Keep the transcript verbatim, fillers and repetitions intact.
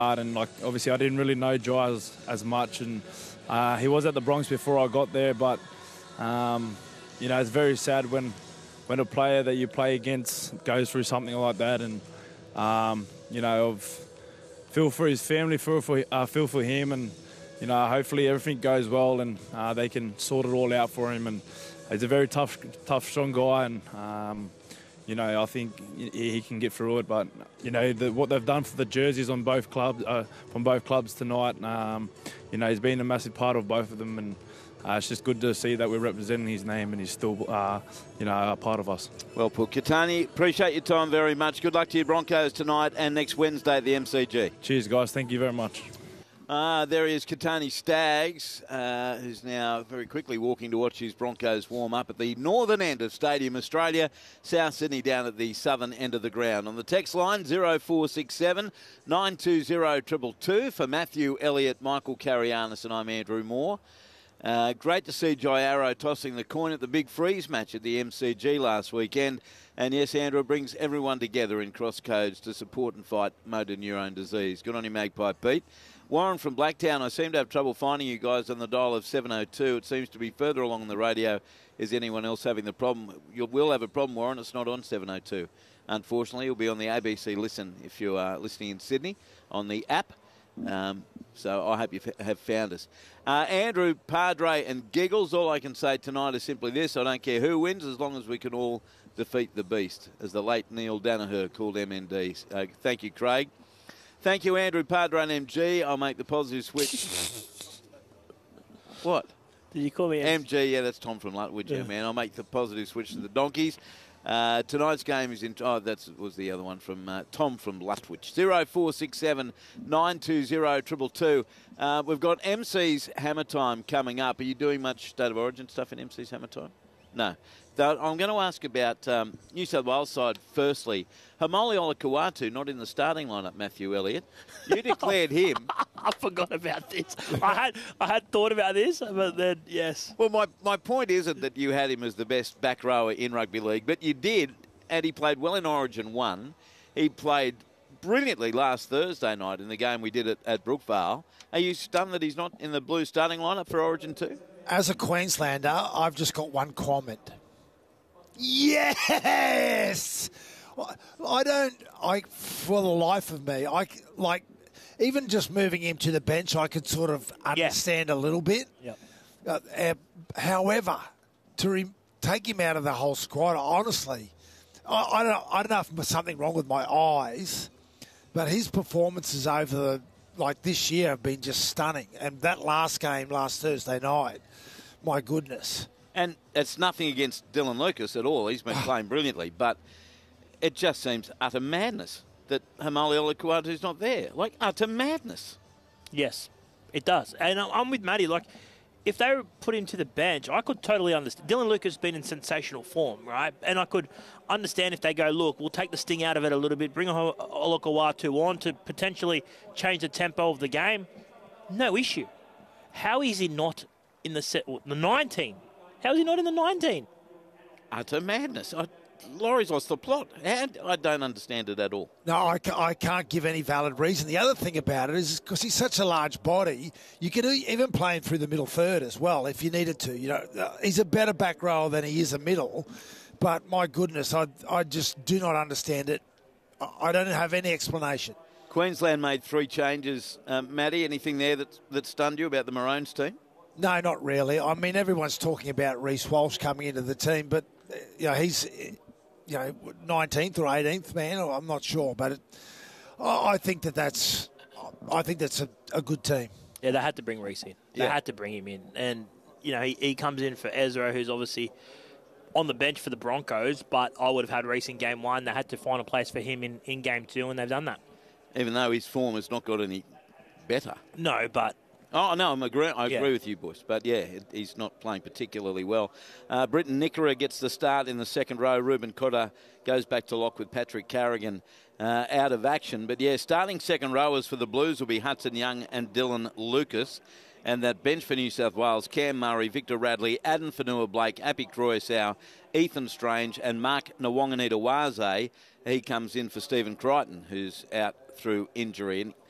And like obviously I didn't really know Giles as much, and uh, he was at the Bronx before I got there. But um, you know, it's very sad when when a player that you play against goes through something like that, and um, you know, I've feel for his family, feel for uh, feel for him, and you know, hopefully everything goes well and uh, they can sort it all out for him. And he's a very tough, tough, strong guy, and um, you know, I think he can get through it. But you know, the, what they've done for the jerseys on both clubs, uh, from both clubs tonight, um, you know, he's been a massive part of both of them, and uh, it's just good to see that we're representing his name and he's still, uh, you know, a part of us. Well put, Catani. Appreciate your time very much. Good luck to your Broncos tonight and next Wednesday at the M C G. Cheers, guys. Thank you very much. Uh, there he is, Catani Staggs, uh, who's now very quickly walking to watch his Broncos warm up at the northern end of Stadium Australia, South Sydney down at the southern end of the ground. On the text line, zero four six seven, nine two zero, two two two for Matthew Elliott, Michael Carianis, and I'm Andrew Moore. Uh, great to see Jai Arrow tossing the coin at the big freeze match at the M C G last weekend. And yes, Andrew, brings everyone together in crosscodes to support and fight motor neurone disease. Good on you, Magpie Pete. Warren from Blacktown, I seem to have trouble finding you guys on the dial of seven oh two. It seems to be further along the radio. Is anyone else having the problem? You will have a problem, Warren. It's not on seven oh two. Unfortunately, it'll be on the A B C Listen if you are listening in Sydney on the app. Um, so I hope you f- have found us. Uh, Andrew, Padre and Giggles, all I can say tonight is simply this. I don't care who wins as long as we can all defeat the beast, as the late Neil Danaher called M N D. Uh, thank you, Craig. Thank you, Andrew, Padre and M G. I'll make the positive switch. What? Did you call me M G? Yeah, that's Tom from Lutwidge, yeah. yeah, man. I'll make the positive switch to the Donkeys. Uh, tonight's game is in... Oh, that was the other one from uh, Tom from Lutwidge. zero four six seven, nine two zero, two two two. Uh, we've got M C's Hammer Time coming up. Are you doing much State of Origin stuff in M C's Hammer Time? No. So I'm going to ask about um, New South Wales side firstly. Hamoli Olakau'atu not in the starting lineup, Matthew Elliott. You declared him. I forgot about this. I had I had thought about this, but then, yes. Well, my, my point isn't that you had him as the best back rower in rugby league, but you did, and he played well in Origin one. He played brilliantly last Thursday night in the game we did at, at Brookvale. Are you stunned that he's not in the blue starting lineup for Origin two? As a Queenslander, I've just got one comment. Yes! I don't, I, for the life of me, I, like, even just moving him to the bench, I could sort of understand yeah. a little bit. Yep. Uh, uh, however, to re- take him out of the whole squad, honestly, I, I, don't, I don't know if there's something wrong with my eyes, but his performances over the, like this year have been just stunning. And that last game last Thursday night, my goodness. And it's nothing against Dylan Lucas at all. He's been playing brilliantly. But it just seems utter madness that Hamoli Olakau'atu's not there. Like, utter madness. Yes, it does. And I'm with Matty. Like, if they were put him to the bench, I could totally understand. Dylan Lucas has been in sensational form, right? And I could understand if they go, look, we'll take the sting out of it a little bit, bring Olakau'atu on to potentially change the tempo of the game. No issue. How is he not in the set, the nineteen? How is he not in the nineteen? Utter madness. I, Laurie's lost the plot. And I don't understand it at all. No, I, I can't give any valid reason. The other thing about it is because he's such a large body, you could even play him through the middle third as well if you needed to. You know, he's a better back rower than he is a middle. But my goodness, I I just do not understand it. I don't have any explanation. Queensland made three changes. Um, Matty, anything there that that stunned you about the Maroons team? No, not really. I mean, everyone's talking about Reece Walsh coming into the team, but you know he's you know nineteenth or eighteenth man. I'm not sure, but it, I think that that's I think that's a, a good team. Yeah, they had to bring Reece in. They yeah. had to bring him in, and you know he, he comes in for Ezra, who's obviously on the bench for the Broncos. But I would have had Reece in game one. They had to find a place for him in, in game two, and they've done that. Even though his form has not got any better. No, but. Oh, no, I'm agree- I agree yeah. with you, boys. But, yeah, he's not playing particularly well. Uh, Britton Nickera gets the start in the second row. Ruben Cotter goes back to lock with Patrick Carrigan uh, out of action. But, yeah, starting second rowers for the Blues will be Hudson Young and Dylan Lucas. And that bench for New South Wales, Cam Murray, Victor Radley, Aden Whanua-Blake, Apik Troyasau, Ethan Strange and Mark Nwanganita-Waze. He comes in for Stephen Crichton, who's out through injury. And